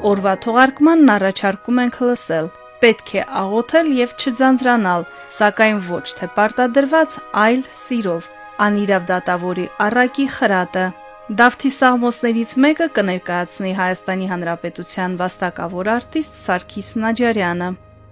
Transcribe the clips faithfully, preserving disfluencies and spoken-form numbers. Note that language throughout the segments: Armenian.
Օրվա թողարկմանն առաջարկում ենք լսել. պետք է աղոթել եւ չձանձրանալ, սակայն ոչ թե պարտադրված, այլ սիրով։ Անիրավ դատավորի առակի խրատը։ Դավթի սաղմոսներից մեկը կներկայացնի Հայաստանի Հանրապետության վաստակավոր արտիստ Սարգիս Նաջարյանը։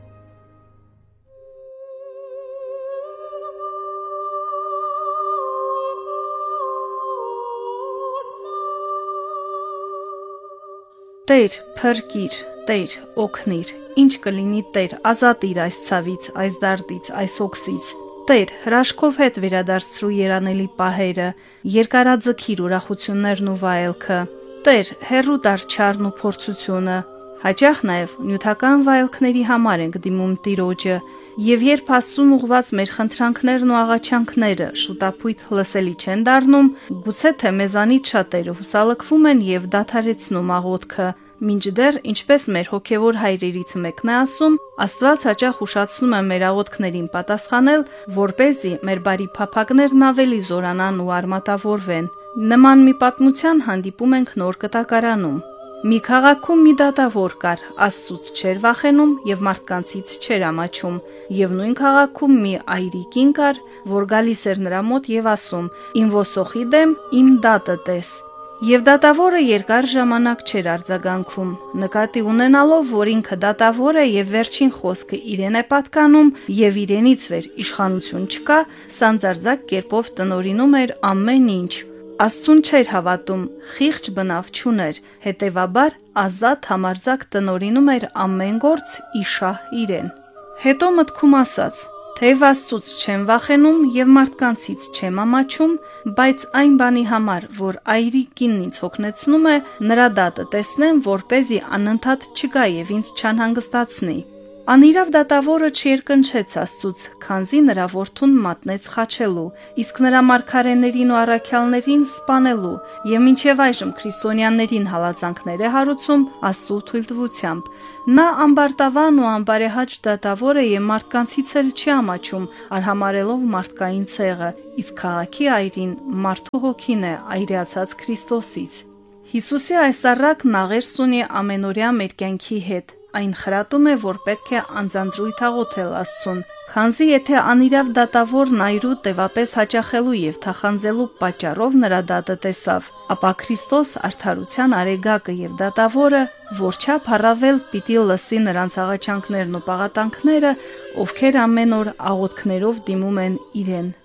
Տեր, փրկիր, Տեր, օգնիր, ինչ կլինի Տեր, ազատիր այս ցավից, այս դարդից, այս օքսից։ Տեր, հրաշքով հետ վերադարձրու երանելի պահերը, երկարաձգիր ուրախություններն ու վայելքը։ Տեր, հեռու դար չարն ու փորձությունը։ Հաճախ նաև նյութական վայելքների համար ենք դիմում Տիրոջը, եւ երբ Աստծուն ուղված մեր խնդրանքներն ու աղաչանքները շուտապույտ լսելի չեն դառնում, գուցե թե մեզանից շատերը հուսալքվում են եւ դադարեցնում աղոթքը։ Մինչդեռ, ինչպես մեր հոգևոր հայրերից մեկն է ասում, Աստված հաճախ ուշացնում է մեր աղոթքներին պատասխանել, որպեսզի մեր բարի փափագներն ավելի զորանան ու արմատավորվեն։ Նման մի պատմության հանդիպում ենք Նոր Կտակարանում։ Մի քաղաքում մի դատավոր կար, Աստծուց չէր վախենում եւ մարդկանցից չէր ամաչում, եւ նույն քաղաքում մի այրիկին կար, որ գալիս էր նրա մոտ եւ ասում. «Իմ ոսոխի դեմ իմ դատը տես»։ Եվ դատավորը երկար ժամանակ չէր արձագանքում, նկատի ունենալով, որ ինքը դատավոր է եւ վերջին խոսքը իրեն է պատկանում եւ իրենից վեր իշխանություն չկա, սանձարձակ կերպով տնօրինում էր ամեն ինչ։ Աստծուն չէր հավատում, խիղճ բնավ չուներ, հետևաբար ազատ համարձակ տնօրինում էր ամեն գործ իշահ իրեն։ Հետո մտքում ասաց. «Թեև Աստծուց չեմ վախենում եւ մարդկանցից չեմ ամաչում, բայց այն բանի համար, որ այրիկինն ինձ հոգնեցնում է, նրա դատը տեսնեմ, որպեսզի անընդհատ չգա եւ ինձ չանհանգստացնի»։ Անիրավ դատավորը չերկնչեց Աստծուց, քանզի նրա որդուն մատնեց խաչելու, իսկ նրա մարգարեներին ու առաքյալներին սպանելու եւ մինչեւ այժմ քրիստոնյաներին հալածանքներ է հարուցում Աստծու թույլտվությամբ։ Նա ամբարտավան ու ամբարեհաճ դատավոր է եւ մարդկանցից էլ չի ամաչում, արհամարելով մարդկային ցեղը, իսկ քաղաքի այրին մարդու հոգին է այրացած Քրիստոսից։ Հիսուսի այս առակն աղերս ունի ամենօրյա մեր կյանքի հետ։ Այն խրատում է, որ պետք է անձանձրույթ աղոթել Աստծուն, քանզի եթե անիրավ դատավորն այրու տևապես հաճախելու եւ թախանձելու պատճառով նրա դատը տեսավ, ապա Քրիստոս արդարության արեգակը եւ դատավորը որչափ առավել պիտի լսի նրանց աղաչանքներն ու պաղատանքները, ովքեր ամեն օր աղոթքներով դիմում են իրեն։